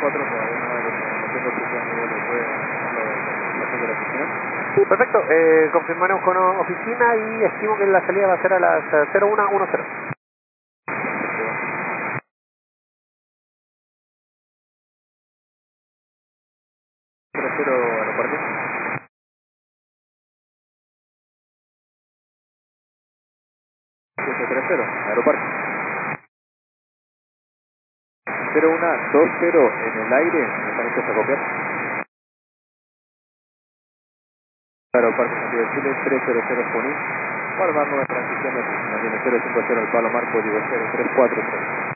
4, todavía no tengo oficial nivel de prueba, la de la oficina. Perfecto, confirmaremos con oficina y estimo que la salida va a ser a las 0110. Aeropuerto. 730, aeropuerto. 0120 en el aire, me parece a copiar. Aeropuerto Santiago de Chile, 300 Junín. Guardando de transición, mantiene 050 el palo marco, digo 0343.